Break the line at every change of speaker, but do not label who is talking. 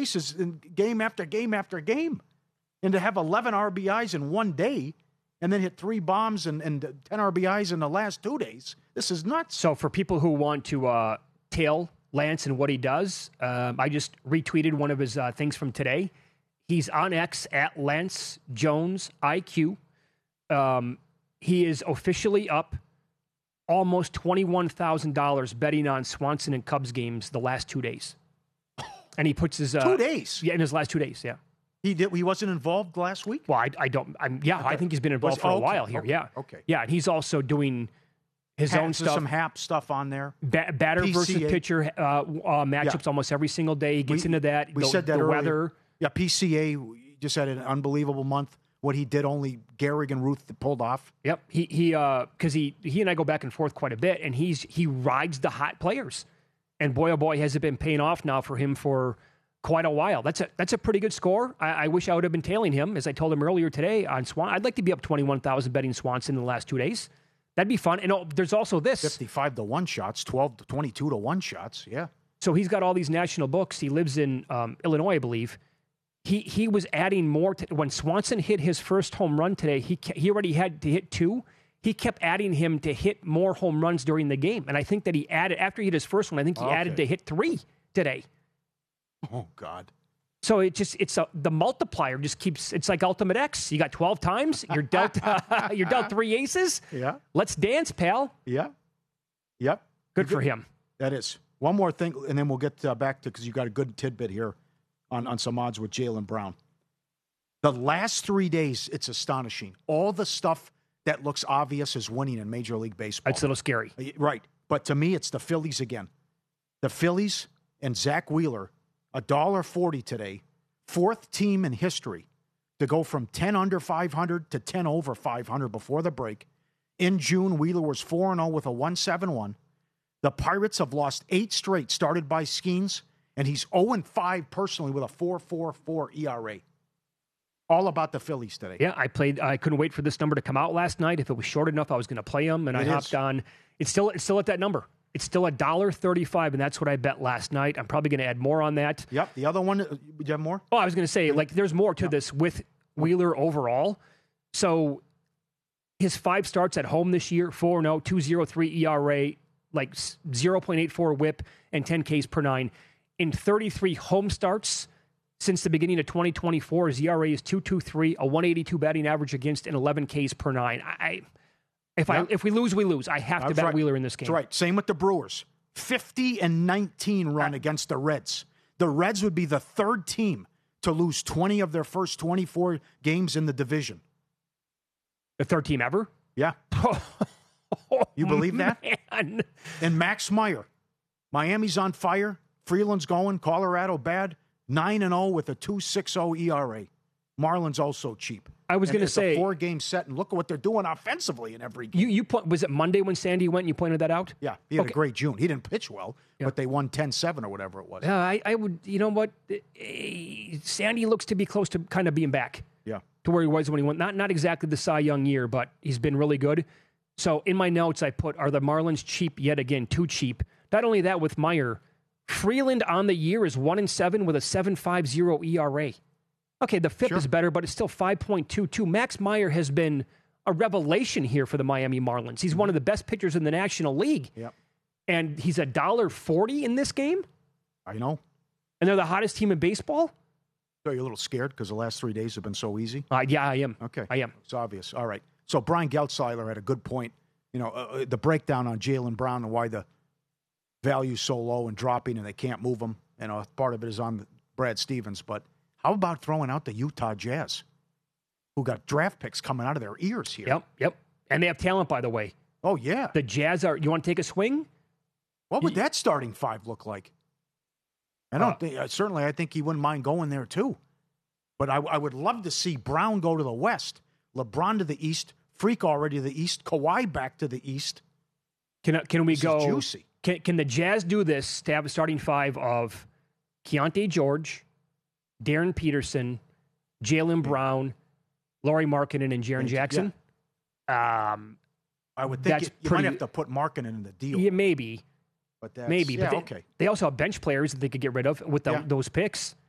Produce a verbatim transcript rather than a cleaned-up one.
bases in game after game after game. And to have eleven R B Is in one day and then hit three bombs and, and ten R B Is in the last two days, this is nuts.
So for people who want to uh, tail Lance and what he does, um, I just retweeted one of his uh, things from today. He's on X at Lance Jones I Q. Um, he is officially up almost twenty-one thousand dollars betting on Swanson and Cubs games the last two days. And he puts his... Uh,
two days?
Yeah, in his last two days, yeah.
He did. He wasn't involved last week?
Well, I, I don't... I'm, yeah, I, I think he's been involved
was,
for a
okay,
while here,
okay,
yeah.
Okay.
Yeah, and he's also doing his
Has
own stuff.
some Hap stuff on there.
Ba- batter
P C A.
versus pitcher uh, uh, matchups
Yeah.
almost every single day. He gets
We-
into that.
We
the,
said that
the
earlier.
weather.
Yeah, P C A just had an unbelievable month. What he did, only Gehrig and Ruth pulled off.
Yep. He he uh because he he and I go back and forth quite a bit, and he's he rides the hot players, and boy oh boy has it been paying off now for him for quite a while. That's a that's a pretty good score. I, I wish I would have been tailing him, as I told him earlier today on Swan. I'd like to be up twenty one thousand betting Swanson in the last two days. That'd be fun. And oh, there's also this
fifty-five to one shots, twelve to twenty-two to one shots. Yeah.
So he's got all these national books. He lives in um, Illinois, I believe. He he was adding more to, when Swanson hit his first home run today. He he already had to hit two. He kept adding him to hit more home runs during the game, and I think that he added after he hit his first one. I think he
Okay.
added to hit three today.
Oh God.
So it just it's a the multiplier just keeps. It's like Ultimate X. You got twelve times. You're dealt you're dealt three aces.
Yeah.
Let's dance, pal.
Yeah. Yep.
Good for him.
That is. One more thing, and then we'll get uh, back to, because you got a good tidbit here on, on some odds with Jaylen Brown. The last three days, it's astonishing. All the stuff that looks obvious is winning in Major League Baseball.
It's a little scary.
Right. But to me, it's the Phillies again. The Phillies and Zach Wheeler, one dollar forty today, fourth team in history to go from ten under five hundred to ten over five hundred before the break. In June, Wheeler was four and oh with a one seventy-one. The Pirates have lost eight straight, started by Skeens, and he's oh and five personally with a four point four four E R A. All about the Phillies today.
Yeah, I played. I couldn't wait for this number to come out last night. If it was short enough, I was going to play them, and
It
I
is.
hopped on. It's still it's still at that number. It's still one dollar thirty-five, and that's what I bet last night. I'm probably going to add more on that.
Yep. The other one, uh, do you have more?
Oh, I was going to say, like, there's more to this with Wheeler overall. So his five starts at home this year, four and oh, two point oh three E R A, like zero point eight four whip, and ten Ks per nine. In thirty-three home starts since the beginning of twenty twenty-four, his E R A is two point two three, a one eighty-two batting average against, and eleven Ks per nine. I, if
Yeah.
I if we lose, we lose. I have to
That's
bet
right.
Wheeler in this game.
That's right. Same with the Brewers. fifty and nineteen run against the Reds. The Reds would be the third team to lose twenty of their first twenty-four games in the division.
The third team ever?
Yeah. You believe that?
Man.
And Max Meyer. Miami's on fire. Freeland's going. Colorado bad. nine and oh with a two point six oh E R A. Marlins also cheap.
I was
And
going to
it's
say
a four-game set, and look at what they're doing offensively in every game.
you you point, was it Monday when Sandy went and you pointed that out?
Yeah, he had
Okay.
a great June. He didn't pitch well,
Yeah.
but they won ten seven or whatever it was.
Yeah, I, I would. You know what? Eh, Sandy looks to be close to kind of being back
Yeah.
to where he was when he went. Not not exactly the Cy Young year, but he's been really good. So in my notes, I put, are the Marlins cheap yet again? Too cheap. Not only that, with Meyer, Freeland on the year is one and seven with a seven point five oh E R A. Okay, the F I P
Sure.
is better, but it's still five point two two. Max Meyer has been a revelation here for the Miami Marlins. He's one of the best pitchers in the National League.
Yep.
And he's a dollar forty in this game,
I know.
and they're the hottest team in baseball.
So you're a little scared because the last three days have been so easy?
Uh, yeah, I am.
Okay.
I am.
It's obvious. All right. So Brian Geltzeiler had a good point. You know, uh, the breakdown on Jaylen Brown and why the value's so low and dropping and they can't move him. You know, part of it is on Brad Stevens. But how about throwing out the Utah Jazz, who got draft picks coming out of their ears here?
Yep, yep. And they have talent, by the way.
Oh, yeah.
The Jazz are, you want to take a swing?
What would that starting five look like? I don't
Uh,
think, uh, certainly I think he wouldn't mind going there too. But I, I would love to see Brown go to the West, LeBron to the East, Freak already to the East, Kawhi back to the East.
Can, can we
This is
go?
juicy.
Can, can the Jazz do this to have a starting five of Keontae George, Darren Peterson, Jaylen Brown, Laurie Markkinen, and Jaren
And-
Jackson? Um,
I would think
That's
you, you
pretty-
might have to put Markkinen in the deal.
yeah, maybe.
But that's,
Maybe.
yeah,
but they,
okay.
they also have bench players that they could get rid of with the,
Yeah.
those picks.